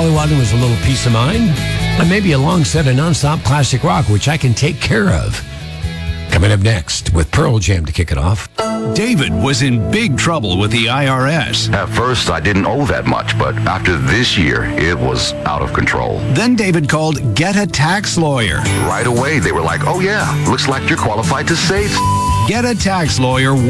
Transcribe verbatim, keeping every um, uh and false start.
All he wanted was a little peace of mind and maybe a long set of nonstop classic rock, which I can take care of. Coming up next with Pearl Jam to kick it off. David was in big trouble with the I R S. At first, I didn't owe that much, but after this year, it was out of control. Then David called Get a Tax Lawyer. Right away, they were like, oh yeah, looks like you're qualified to save. Get a Tax Lawyer